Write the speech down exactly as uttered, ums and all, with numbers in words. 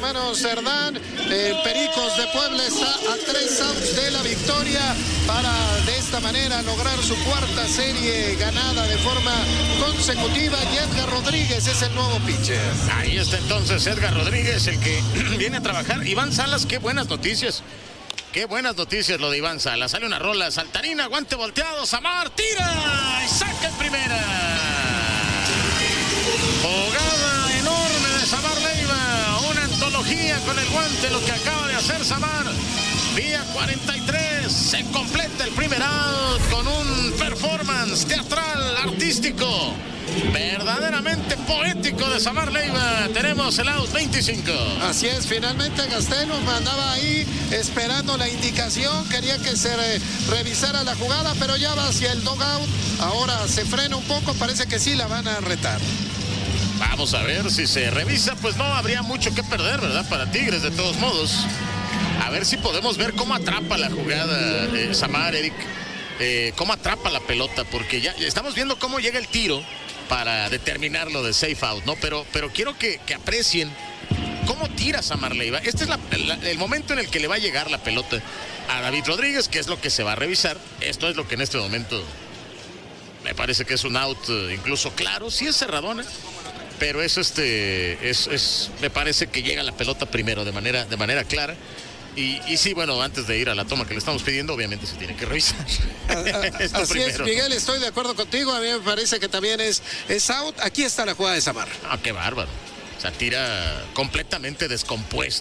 hermanos Cerdán. Eh, Pericos de Puebla está a tres outs de la victoria para de esta manera lograr su cuarta serie ganada de forma consecutiva. Y Edgar Rodríguez es el nuevo pitcher. Ahí está entonces Edgar Rodríguez, el que viene a trabajar. Iván Salas, qué buenas noticias. Qué buenas noticias lo de Iván Salas. Sale una rola saltarina, guante volteado, Samar tira y saca en primera. Jugada enorme de Samar Leiva. Una antología con el guante, lo que acaba de hacer Samar. Vía cuarenta y tres. Se completa el primer out con un performance teatral, artístico, verdaderamente poético de Samar Leiva. Tenemos el out veinticinco. Así es, finalmente Gastelum andaba ahí esperando la indicación, quería que se re revisara la jugada, pero ya va hacia el dugout. Ahora se frena un poco, parece que sí la van a retar. Vamos a ver si se revisa, pues no habría mucho que perder, ¿verdad? Para Tigres, de todos modos. A ver si podemos ver cómo atrapa la jugada eh, Samar, Eric. Eh, cómo atrapa la pelota, porque ya, ya estamos viendo cómo llega el tiro para determinarlo de safe out, ¿no? Pero, pero quiero que, que aprecien cómo tira Samar Leiva. Este es la, la, el momento en el que le va a llegar la pelota a David Rodríguez, que es lo que se va a revisar. Esto es lo que en este momento me parece que es un out uh, incluso claro. Sí es cerradona, pero es este, es, es, me parece que llega la pelota primero de manera, de manera clara. Y, y sí, bueno, antes de ir a la toma que le estamos pidiendo, obviamente se tiene que revisar. Así primero. Es, Miguel, estoy de acuerdo contigo. A mí me parece que también es, es out. Aquí está la jugada de Samar. Ah, qué bárbaro. O sea, tira completamente descompuesto.